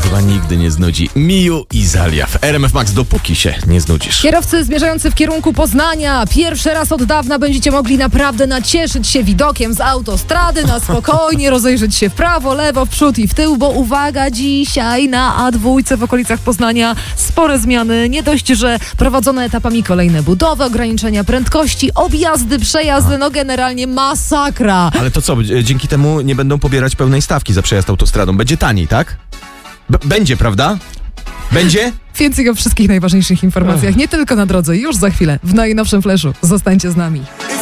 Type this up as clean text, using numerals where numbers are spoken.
chyba nigdy nie znudzi. Miu i Zalia w RMF Max, dopóki się nie znudzisz. Kierowcy zmierzający w kierunku Poznania, pierwszy raz od dawna będziecie mogli naprawdę nacieszyć się widokiem z autostrady, na spokojnie rozejrzeć się w prawo, lewo, w przód i w tył, bo uwaga, dzisiaj na A2 w okolicach Poznania spore zmiany. Nie dość, że prowadzone etapami kolejne budowy, ograniczenia prędkości, objazdy, przejazdy, no generalnie masakra. Ale to co, dzięki temu nie będą pobierać pełnej stawki za przejazd autostradą. Będzie taniej, tak? Będzie, prawda? Będzie? Więcej o wszystkich najważniejszych informacjach, nie tylko na drodze, już za chwilę w najnowszym Flashu. Zostańcie z nami.